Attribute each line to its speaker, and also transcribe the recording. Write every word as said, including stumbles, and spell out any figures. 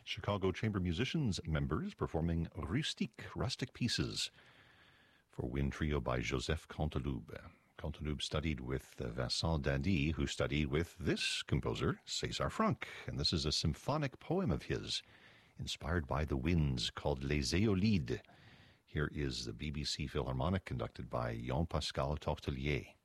Speaker 1: Chicago Chamber Musicians members performing Rustique, Rustic Pieces for wind trio by Joseph Canteloube. Canteloube studied with Vincent Dandy, who studied with this composer, César Franck. And this is a symphonic poem of his, inspired by the winds, called Les Éolides. Here is the B B C Philharmonic, conducted by Jean-Pascal Tortelier.